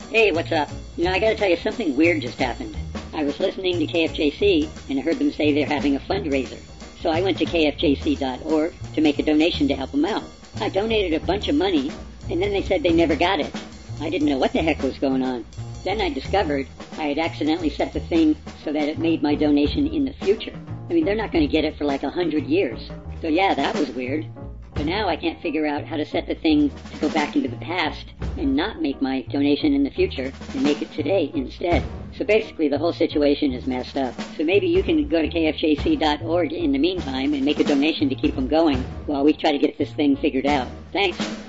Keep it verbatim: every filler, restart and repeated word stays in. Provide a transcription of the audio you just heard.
Hey, what's up? You know, I gotta tell you, something weird just happened. I was listening to K F J C, and I heard them say they're having a fundraiser. So I went to K F J C dot org to make a donation to help them out. I donated a bunch of money, and then they said they never got it. I didn't know what the heck was going on. Then I discovered I had accidentally set the thing so that it made my donation in the future. I mean, they're not going to get it for like a hundred years. So yeah, that was weird. But now I can't figure out how to set the thing to go back into the past and not make my donation in the future and make it today instead. So basically the whole situation is messed up. So maybe you can go to K F J C dot org in the meantime and make a donation to keep them going while we try to get this thing figured out. Thanks.